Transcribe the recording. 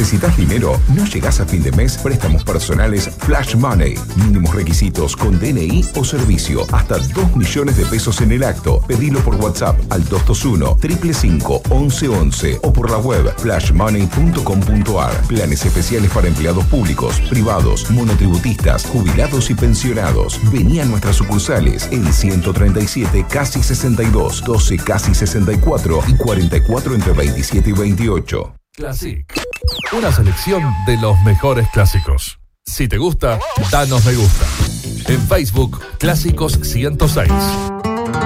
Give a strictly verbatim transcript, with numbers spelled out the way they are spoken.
¿Necesitas dinero? ¿No llegás a fin de mes? Préstamos personales Flash Money. Mínimos requisitos con D N I o servicio. Hasta dos millones de pesos en el acto. Pedilo por WhatsApp al dos dos uno, cinco cinco cinco, once once o por la web flash money punto com punto a r. Planes especiales para empleados públicos, privados, monotributistas, jubilados y pensionados. Vení a nuestras sucursales en ciento treinta y siete casi sesenta y dos, doce casi sesenta y cuatro y cuarenta y cuatro entre veintisiete y veintiocho. Classic. Una selección de los mejores clásicos. Si te gusta, danos me gusta. En Facebook, Clásicos ciento seis.